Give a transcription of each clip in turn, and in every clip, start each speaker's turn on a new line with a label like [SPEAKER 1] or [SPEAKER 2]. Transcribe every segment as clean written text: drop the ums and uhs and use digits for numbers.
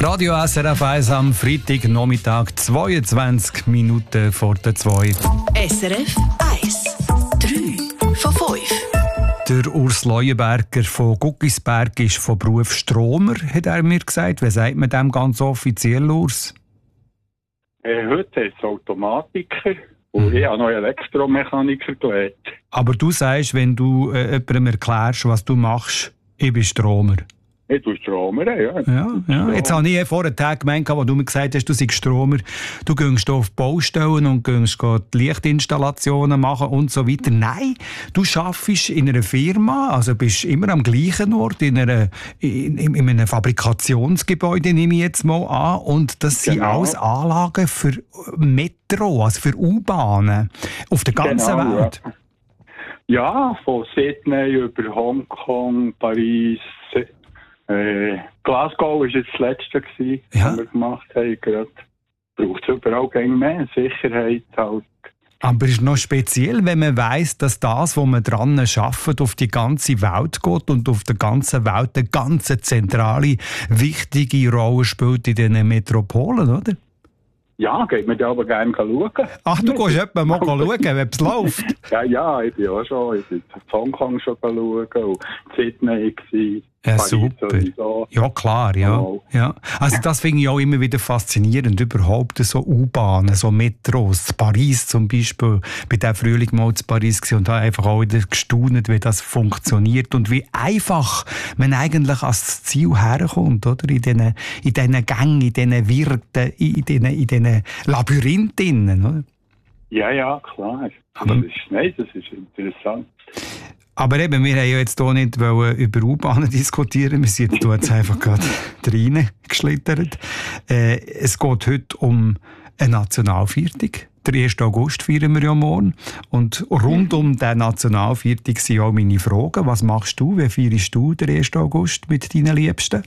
[SPEAKER 1] Radio SRF 1 am Freitagnachmittag, 22 Minuten vor der 2.
[SPEAKER 2] SRF 1, 3 von 5.
[SPEAKER 1] Der Urs Leuenberger von Guggisberg ist von Beruf Stromer, hat er mir gesagt. Wie sagt man dem ganz offiziell, Urs?
[SPEAKER 3] Heute ist es Automatiker und ich habe noch Elektromechaniker gelernt.
[SPEAKER 1] Aber du sagst, wenn du jemandem erklärst, was du machst, ich bin Stromer.
[SPEAKER 3] Ich tue Stromer, ja.
[SPEAKER 1] Ja. Jetzt habe ich vor einem Tag gemeint, wo du mir gesagt hast, du seist Stromer, du gehst auf Baustellen und gehst die Lichtinstallationen machen und so weiter. Nein, du arbeitest in einer Firma, also bist immer am gleichen Ort, in einem Fabrikationsgebäude, nehme ich jetzt mal an. Und das sind alles Anlagen für Metro, also für U-Bahnen auf der ganzen Welt.
[SPEAKER 3] Ja, von Sydney über Hongkong, Paris, Glasgow war jetzt das letzte, was wir gemacht haben. Braucht es überall mehr Sicherheit halt.
[SPEAKER 1] Aber es ist noch speziell, wenn man weiss, dass das, wo man dran arbeitet, auf die ganze Welt geht und auf der ganzen Welt eine ganz zentrale, wichtige Rolle spielt in diesen Metropolen, oder?
[SPEAKER 3] Ja, geht mir da aber gerne schauen.
[SPEAKER 1] Ach, du gehst etwa mal schauen, ob es läuft?
[SPEAKER 3] Ja, ich bin auch schon. Ich bin in Hongkong schon schauen und Sydney war.
[SPEAKER 1] Ja, super. Sowieso. Ja, klar, ja. Ja. Also das finde ich auch immer wieder faszinierend, überhaupt so U-Bahnen, so Metros. Paris zum Beispiel, bei der Frühling mal in Paris gewesen und da einfach auch wieder gestaunt, wie das funktioniert und wie einfach man eigentlich ans Ziel herkommt, oder? In diesen Gängen, in diesen Wirten, in diesen Labyrinthen, oder?
[SPEAKER 3] Ja, klar. Das ist interessant.
[SPEAKER 1] Aber eben, wir haben ja jetzt hier nicht über U-Bahnen diskutieren. Wir sind jetzt einfach gerade reingeschlittert. Es geht heute um eine Nationalviertig. Der 1. August feiern wir ja morgen. Und rund um den Nationalviertig sind auch meine Fragen. Was machst du? Wie feierst du den 1. August mit deinen Liebsten?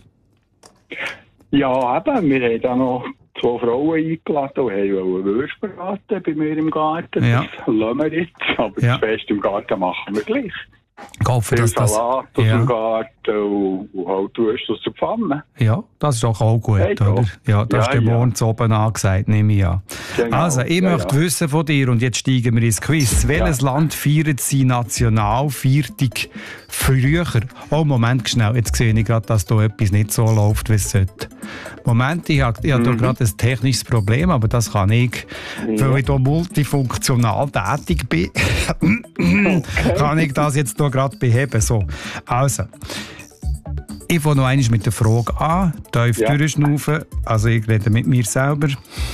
[SPEAKER 3] Ja, eben. Wir haben da noch 2 Frauen eingeladen und haben Würste braten bei mir im Garten.
[SPEAKER 1] Ja.
[SPEAKER 3] Das lassen wir jetzt. Aber das Fest im Garten machen wir gleich.
[SPEAKER 1] Hoffe, dass das
[SPEAKER 3] Salat aus dem Garten und halt Würste aus der Pfanne.
[SPEAKER 1] Ja, das ist doch auch gut, oder? Ja, das ist der morgen oben angesagt, nehme ich an. Genau. Also, ich möchte wissen von dir, und jetzt steigen wir ins Quiz. Welches Land feiert seine Nationalviertig früher? Oh, Moment, schnell, jetzt sehe ich gerade, dass da etwas nicht so läuft, wie es sollte. Moment, ich habe da gerade ein technisches Problem, aber das kann ich, weil ich hier multifunktional tätig bin, kann ich das jetzt hier gerade beheben. So, also, ich fange noch einmal mit der Frage an, tief durchschnaufen, also ich rede mit mir selber.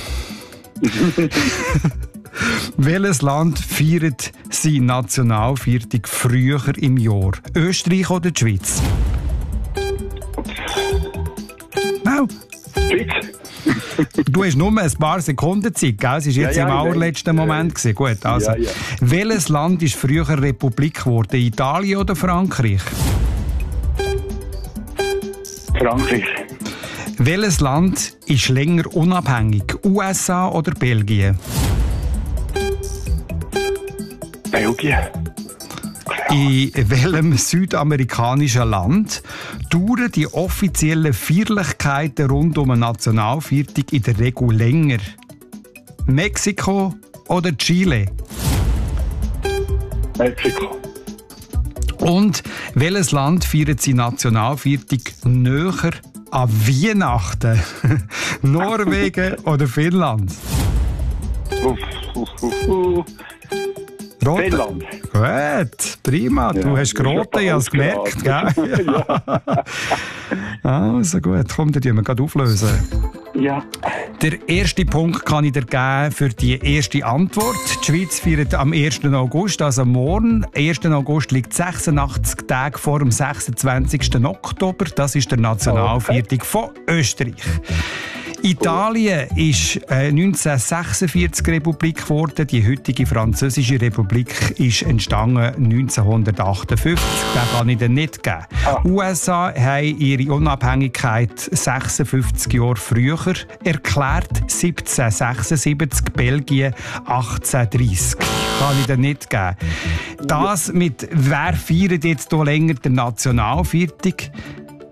[SPEAKER 1] Welches Land feiert seine Nationalviertig früher im Jahr? Österreich oder die Schweiz? No.
[SPEAKER 3] Schweiz.
[SPEAKER 1] Du hast nur ein paar Sekunden Zeit, gell? Es war jetzt im allerletzten Moment. Gut, also. Welches Land ist früher Republik geworden? Italien oder Frankreich?
[SPEAKER 3] Frankreich.
[SPEAKER 1] Welches Land ist länger unabhängig? USA oder Belgien?
[SPEAKER 3] Belgien.
[SPEAKER 1] In welchem südamerikanischen Land dauern die offiziellen Feierlichkeiten rund um eine Nationalviertig in der Regel länger? Mexiko oder Chile?
[SPEAKER 3] Mexiko.
[SPEAKER 1] Und welches Land feiert seine Nationalviertig näher an Weihnachten? Norwegen oder Finnland?
[SPEAKER 3] Finnland.
[SPEAKER 1] Gut, prima. Du hast geraten, ich habe es gemerkt. Gell? Also gut, komm, dann wir gerade auflösen.
[SPEAKER 3] Ja.
[SPEAKER 1] Der erste Punkt kann ich dir geben für die erste Antwort. Die Schweiz feiert am 1. August, also morgen. 1. August liegt 86 Tage vor dem 26. Oktober. Das ist der Nationalviertig von Österreich. Italien ist 1946 Republik geworden. Die heutige Französische Republik ist entstanden 1958. Den kann ich dir nicht geben. USA haben ihre Unabhängigkeit 56 Jahre früher erklärt, 1776. Belgien 1830. Kann ich dir nicht geben. Das mit wer feiert jetzt hier länger der Nationalviertig?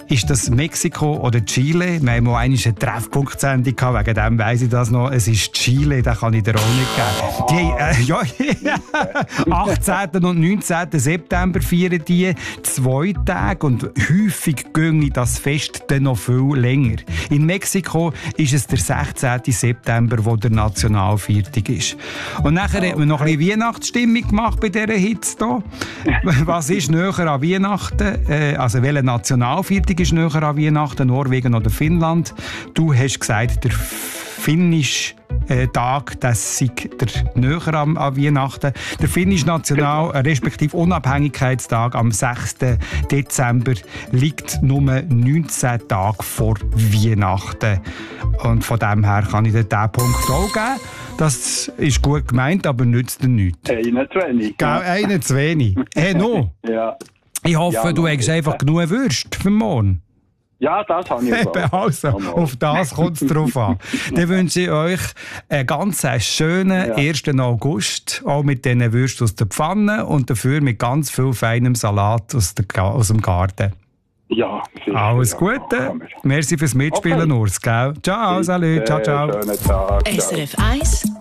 [SPEAKER 1] ist das Mexiko oder Chile? Wir haben mal eine Treffpunkt-Sendung gehabt, wegen dem weiss ich das noch. Es ist Chile, den kann ich dir auch nicht geben. 18. und 19. September feiern die 2 Tage und häufig ginge das Fest dann noch viel länger. In Mexiko ist es der 16. September, wo der Nationalviertag ist. Und nachher hat man noch ein bisschen Weihnachtsstimmung gemacht bei dieser Hitze hier. Was ist näher an Weihnachten? Also welcher Nationalviertag ist näher an Weihnachten? Norwegen oder Finnland? Du hast gesagt, der finnische Tag, das sei der näher an Weihnachten. Der finnische respektive Unabhängigkeitstag am 6. Dezember liegt nur 19 Tage vor Weihnachten. Und von dem her kann ich dir diesen Punkt auch geben. Das ist gut gemeint, aber nützt dir nichts.
[SPEAKER 3] Einen zu wenig.
[SPEAKER 1] Einen zu wenig. No.
[SPEAKER 3] Ja.
[SPEAKER 1] Ich hoffe, du hast einfach genug Würste für morgen.
[SPEAKER 3] Ja, das habe ich auch.
[SPEAKER 1] Also, auf das kommt es drauf an. Dann wünsche ich euch einen ganz schönen 1. August, auch mit diesen Würsten aus der Pfanne und dafür mit ganz viel feinem Salat aus dem Garten.
[SPEAKER 3] Ja, sicher.
[SPEAKER 1] Alles Gute. Merci fürs Mitspielen, Urs. Ciao, salut. Ciao, ciao.
[SPEAKER 3] Schönen Tag.
[SPEAKER 2] SRF 1